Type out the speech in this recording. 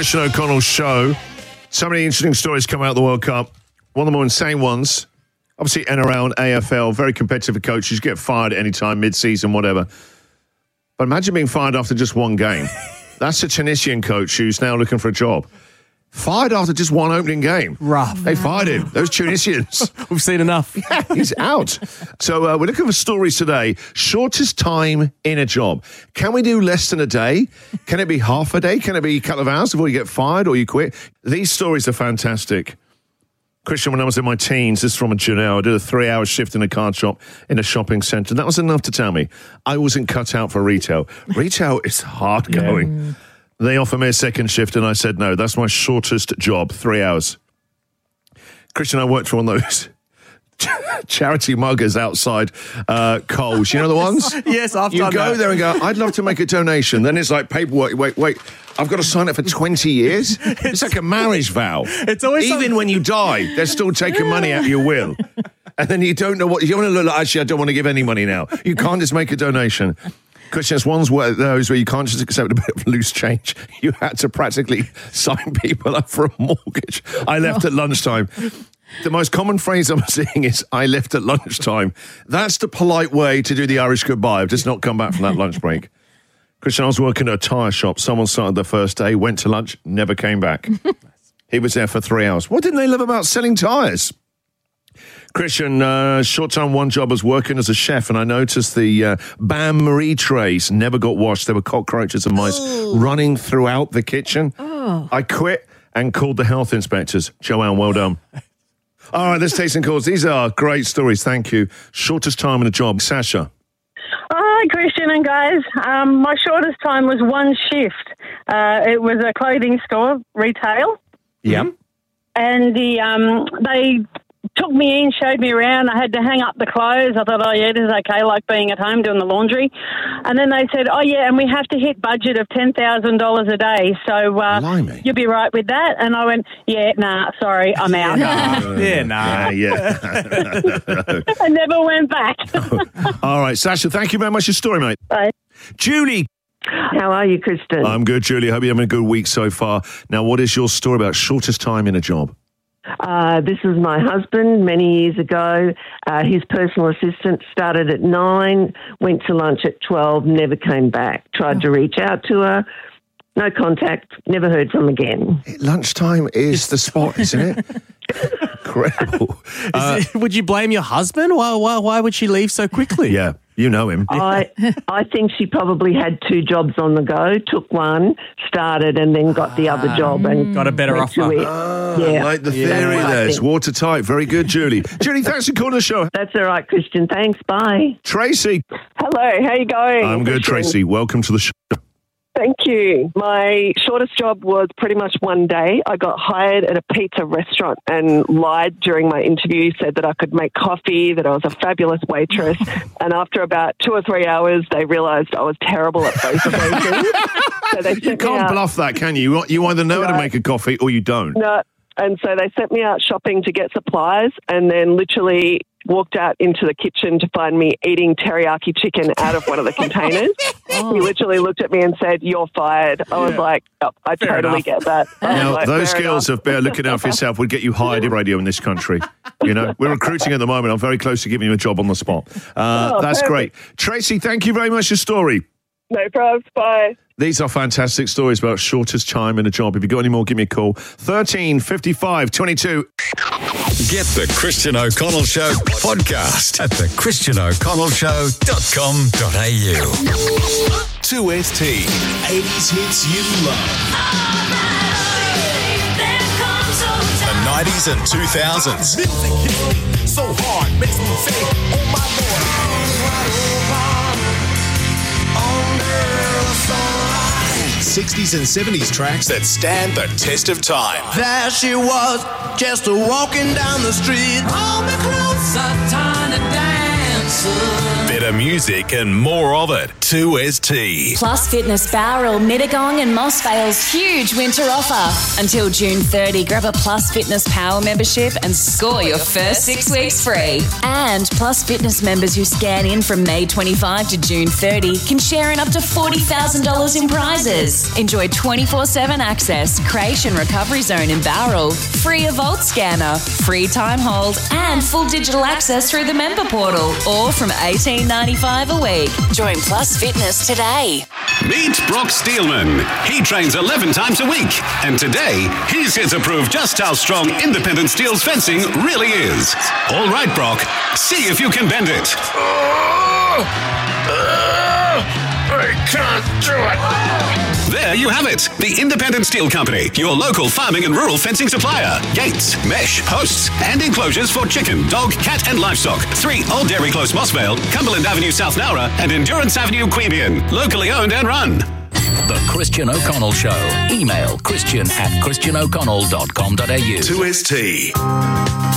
Christian O'Connell Show. So many interesting stories come out of the World Cup. One of the more insane ones, obviously NRL and AFL, very competitive for coaches. You get fired at any time, mid-season, whatever. But imagine being fired after just one game. That's a Tunisian coach who's now looking for a job. Fired after just one opening game. Rough. They fired him. Those Tunisians. We've seen enough. Yeah, he's out. So we're looking for stories today. Shortest time in a job. Can we do less than a day? Can it be half a day? Can it be a couple of hours before you get fired or you quit? These stories are fantastic. Christian, when I was in my teens, this is from a Janelle, I did a 3-hour shift in a card shop in a shopping centre. That was enough to tell me I wasn't cut out for retail. Retail is hard going. Yeah. They offered me a second shift and I said no. That's my shortest job, 3 hours. Christian, I worked for one of those charity muggers outside Coles. You know the ones? Yes, I've done that. You go there and go, I'd love to make a donation. Then it's like paperwork. Wait. I've got to sign up for 20 years? It's like a marriage vow. It's always Even when you die, they're still taking money out of your will. And then you don't know what... You want to look like, actually, I don't want to give any money now. You can't just make a donation. Christian, it's one of those where you can't just accept a bit of loose change. You had to practically sign people up for a mortgage. I left at lunchtime. The most common phrase I'm seeing is, I left at lunchtime. That's the polite way to do the Irish goodbye. I've just not come back from that lunch break. Christian, I was working at a tyre shop. Someone started the first day, went to lunch, never came back. He was there for 3 hours. What didn't they love about selling tyres? Christian, short time, one job was working as a chef, and I noticed the bain-marie trays never got washed. There were cockroaches and mice running throughout the kitchen. I quit and called the health inspectors. Joanne, well done. All right, let's take some calls. These are great stories. Thank you. Shortest time in a job. Sasha. Hi, Christian and guys. My shortest time was one shift. It was a clothing store, retail. Yeah. And they took me in, showed me around. I had to hang up the clothes. I thought, this is okay, like being at home doing the laundry. And then they said, and we have to hit budget of $10,000 a day. So you'll be right with that. And I went, sorry, I'm out. Yeah. I never went back. All right, Sasha, thank you very much for your story, mate. Bye. Julie. How are you, Kristen? I'm good, Julie. Hope you're having a good week so far. Now, what is your story about shortest time in a job? This is my husband many years ago. His personal assistant started at 9, went to lunch at 12, never came back. Tried to reach out to her. No contact, never heard from again. Lunchtime is the spot, isn't it? Incredible. Would you blame your husband? Why would she leave so quickly? Yeah, you know him. I think she probably had 2 jobs on the go, took one, started, and then got the other job. And got a better offer. Like the theory there. It's watertight. Very good, Julie. Julie, thanks for calling the show. That's all right, Christian. Thanks. Bye. Tracy. Hello. How you going? I'm good, Tracy. Welcome to the show. Thank you. My shortest job was pretty much one day. I got hired at a pizza restaurant and lied during my interview, said that I could make coffee, that I was a fabulous waitress. And after about 2 or 3 hours, they realised I was terrible at both of those things. So they You can't bluff that, can you? You either know how to make a coffee or you don't. No. And so they sent me out shopping to get supplies and then literally walked out into the kitchen to find me eating teriyaki chicken out of one of the containers. He literally looked at me and said, "You're fired." I was like, I totally get that. Now, those skills of looking out for yourself would get you hired in radio in this country. You know, we're recruiting at the moment. I'm very close to giving you a job on the spot. That's great. Tracy, thank you very much for your story. No problems. Bye. These are fantastic stories about shortest time in a job. If you've got any more, give me a call. 13 55 22. Get the Christian O'Connell Show podcast at thechristianoconnellshow.com.au. 2ST. 80s hits you love. The 90s and 2000s. So hard, makes me say, oh my Lord. 60s and 70s tracks that stand the test of time. There she was, just walking down the street. Hold me close, a tiny dance. Better music and more of it. 2ST. Plus Fitness Bowral, Mittagong and Moss Vale's huge winter offer. Until June 30, grab a Plus Fitness Power membership and score your first 6 weeks free. And Plus Fitness members who scan in from May 25 to June 30 can share in up to $40,000 in prizes. Enjoy 24/7 access, creche and recovery zone in Bowral, free Evolt scanner, free time hold and full digital access through the member portal, or from $18.95 a week. Join Plus Fitness today. Meet Brock Steelman. He trains 11 times a week. And today, he's here to prove just how strong Independent Steel's fencing really is. All right, Brock. See if you can bend it. I can't do it. There you have it. The Independent Steel Company, your local farming and rural fencing supplier. Gates, mesh, posts, and enclosures for chicken, dog, cat, and livestock. 3 Old Dairy Close, Mossvale, Cumberland Avenue, South Nowra, and Endurance Avenue, Queanbeyan. Locally owned and run. The Christian O'Connell Show. Email christian@christianoconnell.com.au. 2ST.